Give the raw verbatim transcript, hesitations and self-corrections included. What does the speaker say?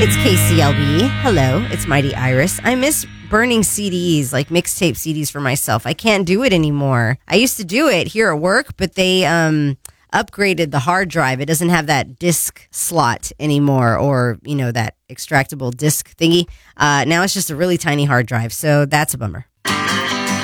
It's K C L B. Hello, it's Mighty Iris. I miss burning C Ds, like mixtape C Ds for myself. I can't do it anymore. I used to do it here at work, but they um, upgraded the hard drive. It doesn't have that disk slot anymore, or, you know, that extractable disk thingy. Uh, now it's just a really tiny hard drive, so that's a bummer.